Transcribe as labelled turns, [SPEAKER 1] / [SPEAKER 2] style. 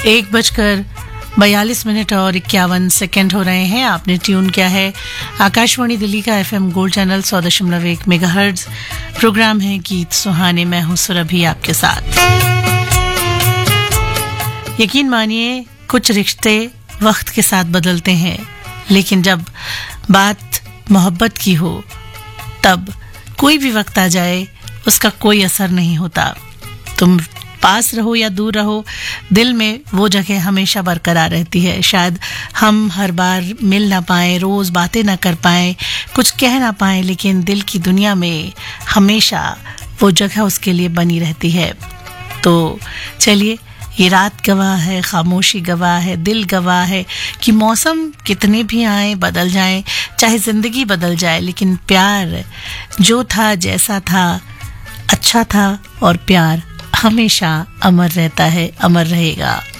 [SPEAKER 1] 1:42 और 51 हो रहे हैं। आपने ट्यून किया है आकाशवाणी दिल्ली का FM gold channel 100.1 megahertz. Programme है गीत सुहाने, मैं हूं सुरभि आपके साथ। यकीन मानिए कुछ रिश्ते वक्त के साथ बदलते हैं, लेकिन जब बात मोहब्बत की हो तब कोई भी वक्त आ जाए उसका कोई असर नहीं होता। तुम पास रहो या दूर रहो, दिल में वो जगह हमेशा बरकरार रहती है। शायद हम हर बार मिल ना पाएं, रोज बातें ना कर पाएं, कुछ कह ना पाएं, लेकिन दिल की दुनिया में हमेशा वो जगह उसके लिए बनी रहती है। तो चलिए, ये रात गवाह है, खामोशी गवाह है, दिल गवाह है कि मौसम कितने भी आए बदल जाएं, चाहे जिंदगी बदल जाए, लेकिन प्यार जो था जैसा था अच्छा था और प्यार हमेशा अमर रहता है, अमर रहेगा।